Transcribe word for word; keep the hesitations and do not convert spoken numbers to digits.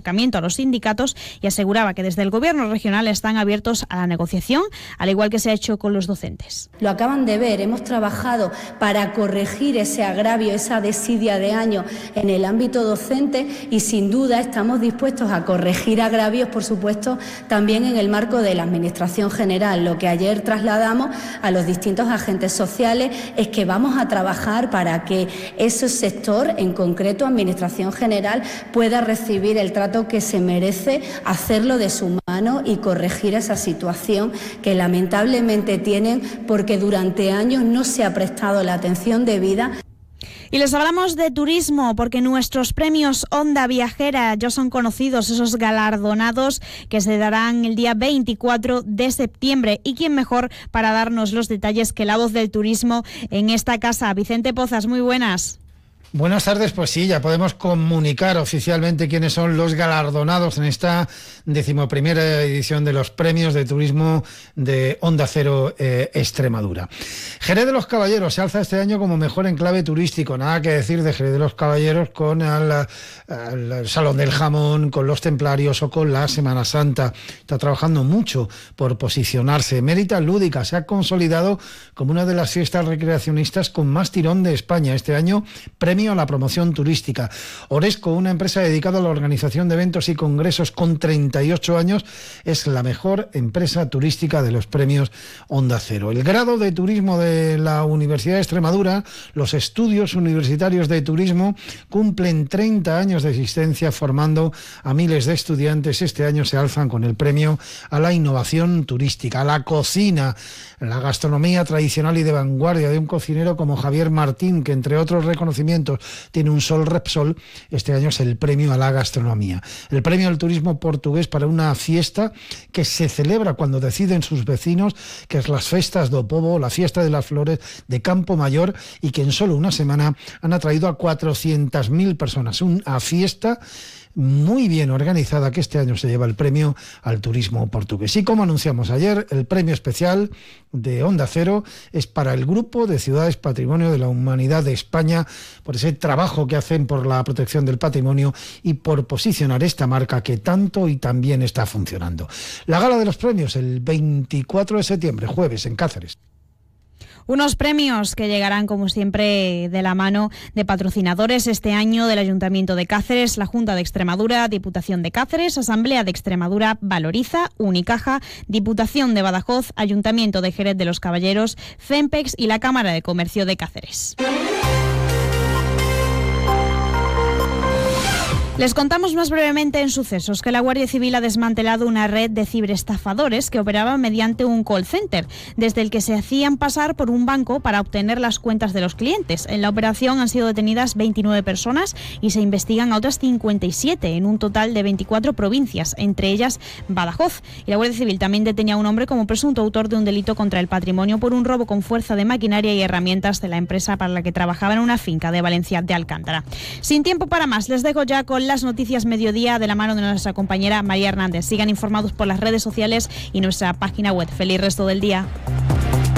acercamiento a los sindicatos y aseguraba que desde el Gobierno regional están abiertos a la negociación, al igual que se ha hecho con los docentes. Lo acaban de ver, hemos trabajado para corregir ese agravio, esa desidia de año en el ámbito docente y sin duda estamos dispuestos a corregir agravios, por supuesto, también en el marco de la Administración General. Lo que ayer trasladamos a los distintos agentes sociales es que vamos a trabajar para que ese sector, en concreto Administración General, pueda recibir el trato que se merece, hacerlo de su mano y corregir esa situación que lamentablemente tienen porque durante años no se ha prestado la atención debida. Y les hablamos de turismo porque nuestros premios Onda Viajera ya son conocidos, esos galardonados que se darán el día veinticuatro de septiembre. ¿Y quién mejor para darnos los detalles que la voz del turismo en esta casa? Vicente Pozas, muy buenas. Buenas tardes, pues sí, ya podemos comunicar oficialmente quiénes son los galardonados en esta decimoprimera edición de los premios de turismo de Onda Cero eh, Extremadura. Jerez de los Caballeros se alza este año como mejor enclave turístico, nada que decir de Jerez de los Caballeros con el, el Salón del Jamón, con los Templarios o con la Semana Santa. Está trabajando mucho por posicionarse. Mérita Lúdica se ha consolidado como una de las fiestas recreacionistas con más tirón de España. Este año, premio a la promoción turística. Oresco, una empresa dedicada a la organización de eventos y congresos con treinta y ocho años, es la mejor empresa turística de los premios Onda Cero. El grado de turismo de la Universidad de Extremadura, los estudios universitarios de turismo, cumplen treinta años de existencia formando a miles de estudiantes. Este año se alzan con el premio a la innovación turística, a la cocina, la gastronomía tradicional y de vanguardia de un cocinero como Javier Martín, que entre otros reconocimientos tiene un Sol Repsol. Este año es el premio a la gastronomía. El premio al turismo portugués para una fiesta que se celebra cuando deciden sus vecinos, que es las Festas do Povo, la fiesta de las flores de Campo Mayor, y que en solo una semana han atraído a cuatrocientas mil personas. Una fiesta muy bien organizada que este año se lleva el premio al turismo portugués. Y como anunciamos ayer, el premio especial de Onda Cero es para el Grupo de Ciudades Patrimonio de la Humanidad de España, por ese trabajo que hacen por la protección del patrimonio y por posicionar esta marca que tanto y tan bien está funcionando. La gala de los premios el veinticuatro de septiembre, jueves, en Cáceres. Unos premios que llegarán, como siempre, de la mano de patrocinadores este año del Ayuntamiento de Cáceres, la Junta de Extremadura, Diputación de Cáceres, Asamblea de Extremadura, Valoriza, Unicaja, Diputación de Badajoz, Ayuntamiento de Jerez de los Caballeros, Fempex y la Cámara de Comercio de Cáceres. Les contamos más brevemente en sucesos que la Guardia Civil ha desmantelado una red de ciberestafadores que operaba mediante un call center, desde el que se hacían pasar por un banco para obtener las cuentas de los clientes. En la operación han sido detenidas veintinueve personas y se investigan a otras cincuenta y siete en un total de veinticuatro provincias, entre ellas Badajoz. Y la Guardia Civil también detenía a un hombre como presunto autor de un delito contra el patrimonio por un robo con fuerza de maquinaria y herramientas de la empresa para la que trabajaba en una finca de Valencia de Alcántara. Sin tiempo para más, les dejo ya con las noticias mediodía de la mano de nuestra compañera María Hernández. Sigan informados por las redes sociales y nuestra página web. Feliz resto del día.